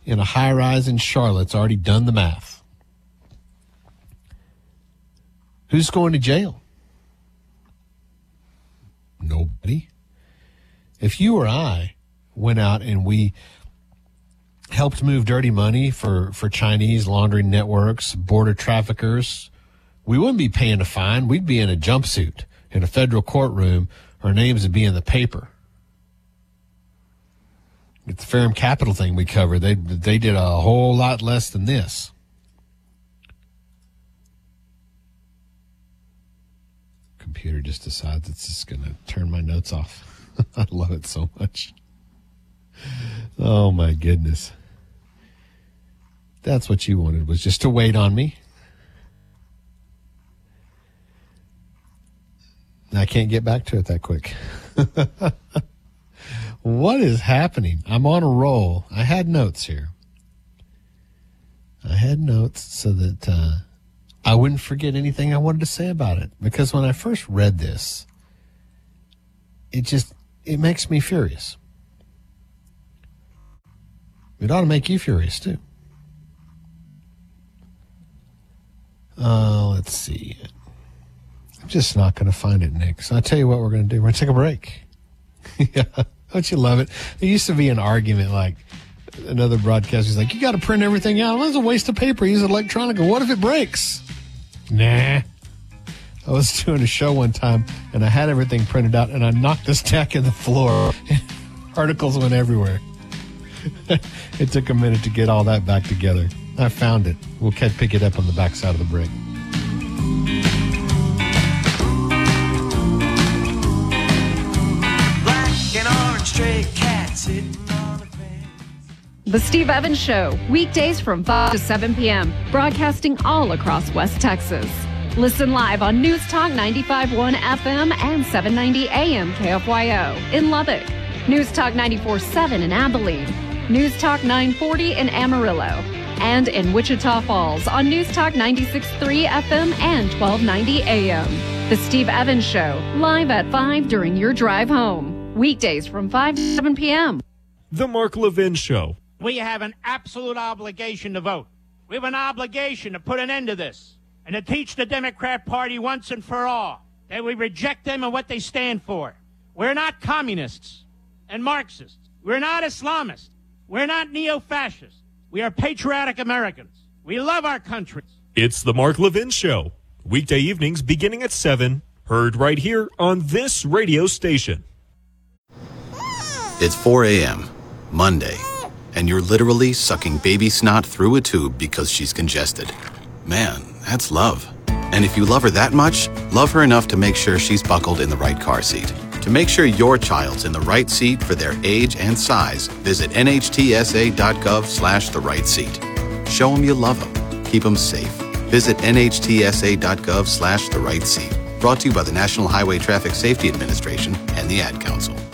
in a high-rise in Charlotte's already done the math. Who's going to jail? Nobody. If you or I went out and we helped move dirty money for Chinese laundering networks, border traffickers, we wouldn't be paying a fine. We'd be in a jumpsuit in a federal courtroom. Our names would be in the paper. It's the Ferrum Capital thing we covered. They did a whole lot less than this. Computer just decides it's just going to turn my notes off. I love it so much. Oh, my goodness. That's what you wanted, was just to wait on me. I can't get back to it that quick. What is happening? I'm on a roll. I had notes here. I had notes so that I wouldn't forget anything I wanted to say about it. Because when I first read this, it makes me furious. It ought to make you furious, too. Let's see. I'm just not going to find it, Nick. So I'll tell you what we're going to do. We're going to take a break. Yeah. Don't you love it? There used to be an argument like another broadcaster's like, you got to print everything out. Well, it's a waste of paper. Use electronic. What if it breaks? Nah. I was doing a show one time, and I had everything printed out, and I knocked the stack in the floor. Articles went everywhere. It took a minute to get all that back together. I found it. We'll pick it up on the backside of the break. The Steve Evans Show, weekdays from 5 to 7 p.m., broadcasting all across West Texas. Listen live on News Talk 95.1 FM and 790 AM KFYO in Lubbock, News Talk 94.7 in Abilene, News Talk 940 in Amarillo, and in Wichita Falls on News Talk 96.3 FM and 1290 AM. The Steve Evans Show, live at 5 during your drive home. Weekdays from 5 to 7 p.m. The Mark Levin Show. We have an absolute obligation to vote. We have an obligation to put an end to this and to teach the Democrat Party once and for all that we reject them and what they stand for. We're not communists and Marxists. We're not Islamists. We're not neo-fascists. We are patriotic Americans. We love our country. It's the Mark Levin Show. Weekday evenings beginning at 7. Heard right here on this radio station. It's 4 a.m., Monday, and you're literally sucking baby snot through a tube because she's congested. Man, that's love. And if you love her that much, love her enough to make sure she's buckled in the right car seat. To make sure your child's in the right seat for their age and size, visit nhtsa.gov/the right seat. Show them you love them. Keep them safe. Visit nhtsa.gov/the right seat. Brought to you by the National Highway Traffic Safety Administration and the Ad Council.